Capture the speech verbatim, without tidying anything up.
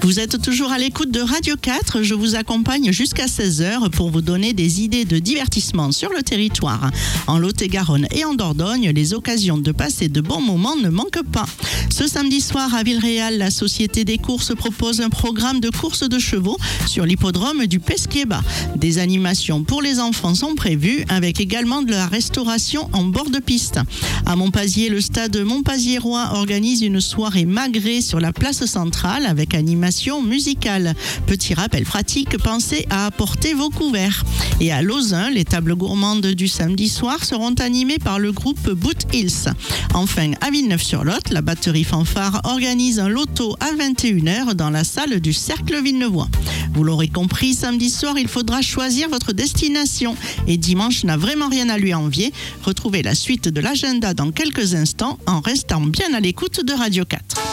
Vous êtes toujours à l'écoute de Radio quatre. Je vous accompagne jusqu'à seize heures pour vous donner des idées de divertissement sur le territoire. En Lot-et-Garonne et en Dordogne, les occasions de passer de bons moments ne manquent pas. Ce samedi soir à Villeréal, la Société des courses propose un programme de courses de chevaux sur l'hippodrome du Pesquier-Bas. Des animations pour les enfants sont prévues, avec également de la restauration en bord de piste. À Montpazier, le stade Montpaziérois organise une soirée magrée sur la place centrale avec animation musicale. Petit rappel pratique, pensez à apporter vos couverts. Et à Lauzun, les tables gourmandes du samedi soir seront animées par le groupe Boot Hills. Enfin, à Villeneuve-sur-Lot, la batterie Fanfare organise un loto à vingt et une heures dans la salle du Cercle Villeneuvois. Vous l'aurez compris, samedi soir, il faudra choisir votre destination. Et dimanche n'a vraiment rien à lui envier. Retrouvez la suite de l'agenda dans quelques instants en restant bien à l'écoute de Radio quatre.